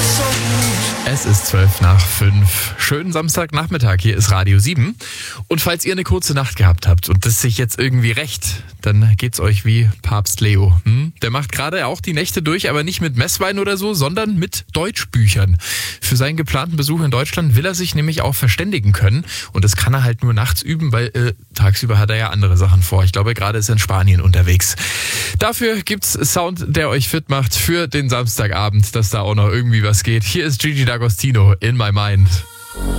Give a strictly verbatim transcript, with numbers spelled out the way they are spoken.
Es ist zwölf nach fünf. Schönen Samstagnachmittag, hier ist Radio sieben. Und falls ihr eine kurze Nacht gehabt habt und das sich jetzt irgendwie rächt, dann geht's euch wie Papst Leo. Hm? Der macht gerade auch die Nächte durch, aber nicht mit Messwein oder so, sondern mit Deutschbüchern. Für seinen geplanten Besuch in Deutschland will er sich nämlich auch verständigen können. Und das kann er halt nur nachts üben, weil äh, tagsüber hat er ja andere Sachen vor. Ich glaube, gerade ist er in Spanien unterwegs. Dafür gibt's Sound, der euch fit macht für den Samstagabend, dass da auch noch irgendwie was geht. Hier ist Gigi D'Agostino, In My Mind.